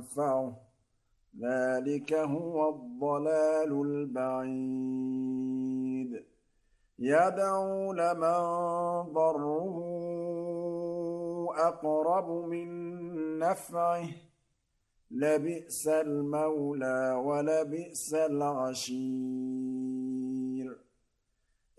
ينفعه ذلك هو الضلال البعيد يدعو لمن ضره أقرب من نفعه لبئس المولى ولبئس العشير